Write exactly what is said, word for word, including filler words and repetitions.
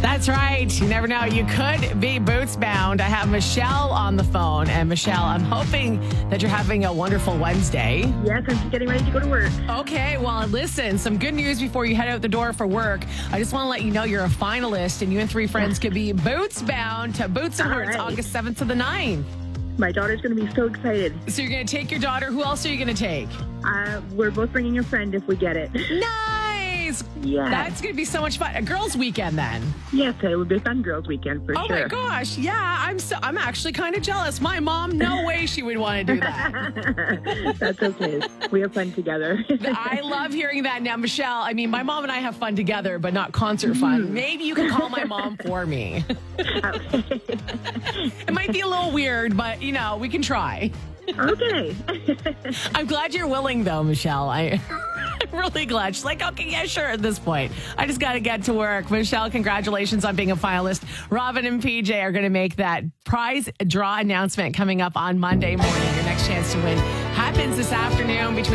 That's right. You never know. You could be boots bound. I have Michelle on the phone. And Michelle, I'm hoping that you're having a wonderful Wednesday. Yes, I'm just getting ready to go to work. Okay, well, listen, some good news before you head out the door for work. I just want to let you know you're a finalist and you and three friends could be boots bound to Boots and All Hearts right. August seventh to the ninth. My daughter's going to be so excited. So you're going to take your daughter. Who else are you going to take? Uh, we're both bringing a friend if we get it. Nice. Yeah. That's going to be so much fun. A girls' weekend then. Yes, it would be a fun girls' weekend for Oh sure. my gosh. Yeah, I'm so I'm actually kind of jealous. My mom, no way she would want to do that. That's okay. We have fun together. I love hearing that. Now, Michelle, I mean, my mom and I have fun together, but not concert fun. Maybe you can call my mom for me. It might be a little weird, but, you know, we can try. Okay. I'm glad you're willing, though, Michelle. I, I'm really glad. She's like, okay, yeah, sure, at this point. I just got to get to work. Michelle, congratulations on being a finalist. Robin and P J are going to make that prize draw announcement coming up on Monday morning. Your next chance to win happens this afternoon between